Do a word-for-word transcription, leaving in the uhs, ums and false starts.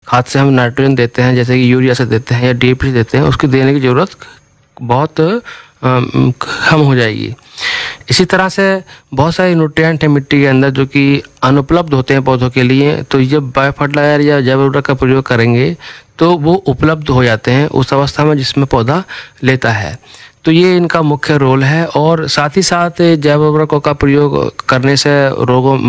खाद से हम नाइट्रोजन देते हैं, जैसे कि यूरिया से देते हैं या डी ए पी से देते हैं, उसकी देने की ज़रूरत बहुत कम हो जाएगी। इसी तरह से बहुत सारे न्यूट्रिएंट हैं मिट्टी के अंदर जो कि अनुपलब्ध होते हैं पौधों के लिए, तो जब बायो फर्टिलाइजर या जैव उर्वरक का प्रयोग करेंगे तो वो उपलब्ध हो जाते हैं उस अवस्था में जिसमें पौधा लेता है। तो ये इनका मुख्य रोल है। और साथ ही साथ जैव उर्वरकों का प्रयोग करने से रोगों